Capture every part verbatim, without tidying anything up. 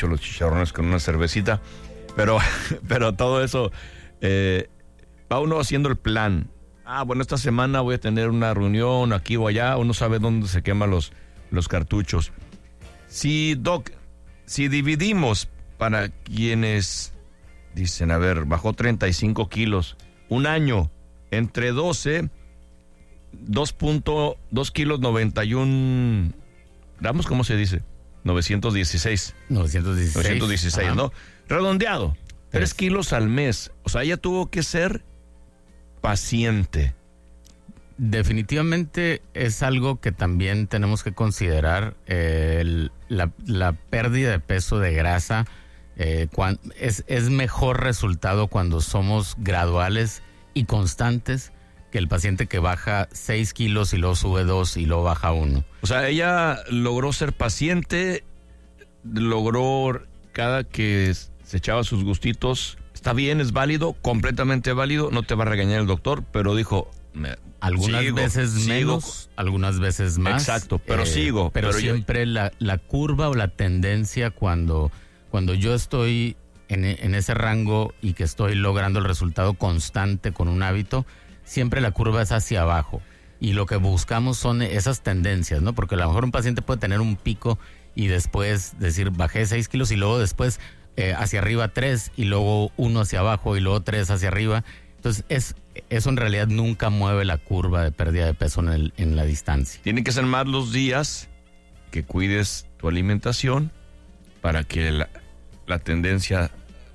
hecho los chicharrones con una cervecita, pero, pero todo eso, eh, va uno haciendo el plan. Ah, bueno, esta semana voy a tener una reunión aquí o allá, uno sabe dónde se queman los, los cartuchos. Si, Doc, si dividimos para quienes dicen, a ver, bajó treinta y cinco kilos, un año, entre doce, dos punto dos kilos noventa y uno gramos, ¿cómo se dice? novecientos dieciséis. novecientos dieciséis. novecientos dieciséis, ajá. ¿No? Redondeado, tres kilos al mes. O sea, ella tuvo que ser paciente. Definitivamente es algo que también tenemos que considerar. Eh, el, la, la pérdida de peso de grasa eh, cuan, es, es mejor resultado cuando somos graduales y constantes que el paciente que baja seis kilos y luego sube dos y luego baja uno. O sea, ella logró ser paciente, logró cada que se echaba sus gustitos. Está bien, es válido, completamente válido, no te va a regañar el doctor, pero dijo... Me, algunas sigo, veces sigo. menos, algunas veces más. Exacto, pero eh, sigo. Pero, pero siempre yo... la, la curva o la tendencia cuando, cuando yo estoy en, en ese rango y que estoy logrando el resultado constante con un hábito, siempre la curva es hacia abajo. Y lo que buscamos son esas tendencias, ¿no? Porque a lo mejor un paciente puede tener un pico y después decir, bajé seis kilos y luego después eh, hacia arriba tres y luego uno hacia abajo y luego tres hacia arriba. Entonces, es, eso en realidad nunca mueve la curva de pérdida de peso en, el, en la distancia. Tienen que ser más los días que cuides tu alimentación para que la, la tendencia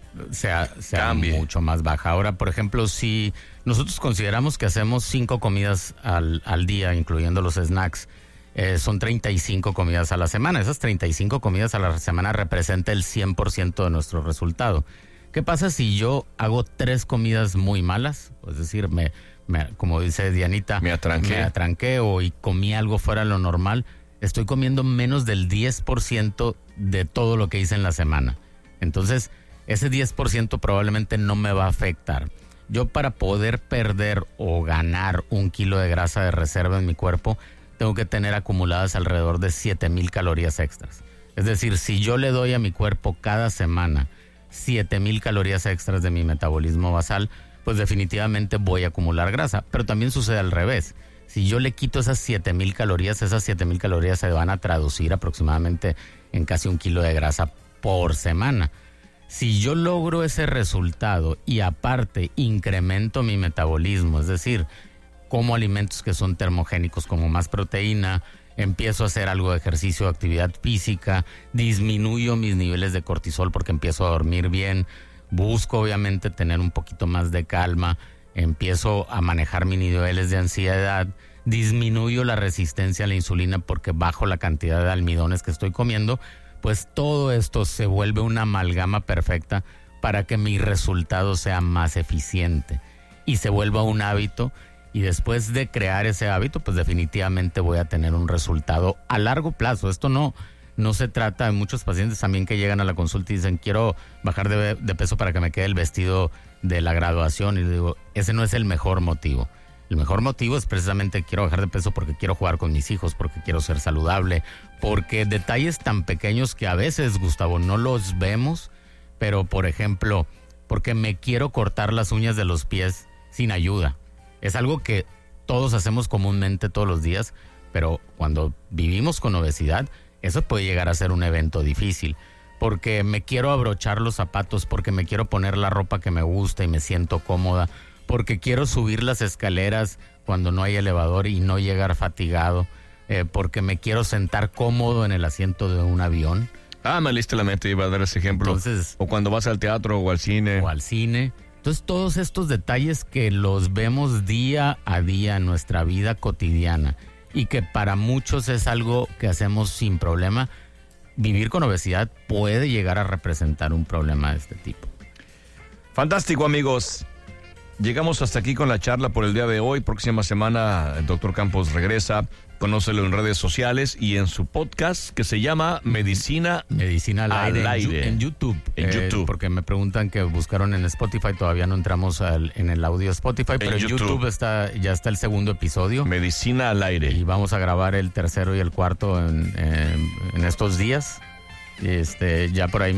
sea, sea mucho más baja. Ahora, por ejemplo, si nosotros consideramos que hacemos cinco comidas al, al día, incluyendo los snacks, eh, son treinta y cinco comidas a la semana. Esas treinta y cinco comidas a la semana representan el cien por ciento de nuestro resultado. ¿Qué pasa si yo hago tres comidas muy malas? Es decir, me, me, como dice Dianita, me atranqué. me atranqué o y comí algo fuera de lo normal. Estoy comiendo menos del diez por ciento de todo lo que hice en la semana. Entonces, ese diez por ciento probablemente no me va a afectar. Yo, para poder perder o ganar un kilo de grasa de reserva en mi cuerpo, tengo que tener acumuladas alrededor de siete mil calorías extras. Es decir, si yo le doy a mi cuerpo cada semana siete mil calorías extras de mi metabolismo basal, pues definitivamente voy a acumular grasa. Pero también sucede al revés. Si yo le quito esas siete mil calorías, esas siete mil calorías se van a traducir aproximadamente en casi un kilo de grasa por semana. Si yo logro ese resultado y aparte incremento mi metabolismo, es decir, como alimentos que son termogénicos como más proteína, empiezo a hacer algo de ejercicio o actividad física, disminuyo mis niveles de cortisol porque empiezo a dormir bien, busco obviamente tener un poquito más de calma, empiezo a manejar mis niveles de ansiedad, disminuyo la resistencia a la insulina porque bajo la cantidad de almidones que estoy comiendo, pues todo esto se vuelve una amalgama perfecta para que mi resultado sea más eficiente y se vuelva un hábito. Y después de crear ese hábito, pues definitivamente voy a tener un resultado a largo plazo. Esto no, no se trata de muchos pacientes también que llegan a la consulta y dicen, quiero bajar de, de peso para que me quede el vestido de la graduación. Y le digo, ese no es el mejor motivo. El mejor motivo es precisamente quiero bajar de peso porque quiero jugar con mis hijos, porque quiero ser saludable, porque detalles tan pequeños que a veces, Gustavo, no los vemos, pero por ejemplo, porque me quiero cortar las uñas de los pies sin ayuda. Es algo que todos hacemos comúnmente todos los días, pero cuando vivimos con obesidad, eso puede llegar a ser un evento difícil. Porque me quiero abrochar los zapatos, porque me quiero poner la ropa que me gusta y me siento cómoda, porque quiero subir las escaleras cuando no hay elevador y no llegar fatigado, eh, porque me quiero sentar cómodo en el asiento de un avión. Ah, me leíste la mente, iba a dar ese ejemplo. Entonces, o cuando vas al teatro o al cine. O al cine. Entonces, todos estos detalles que los vemos día a día en nuestra vida cotidiana y que para muchos es algo que hacemos sin problema, vivir con obesidad puede llegar a representar un problema de este tipo. Fantástico, amigos. Llegamos hasta aquí con la charla por el día de hoy. Próxima semana el doctor Campos regresa. Conócelo en redes sociales y en su podcast que se llama Medicina, Medicina al, al aire, aire. En YouTube. En eh, YouTube. Porque me preguntan que buscaron en Spotify. Todavía no entramos al, en el audio Spotify, en pero en YouTube, YouTube está, ya está el segundo episodio. Medicina al aire. Y vamos a grabar el tercero y el cuarto en, en, en estos días. Este, ya por ahí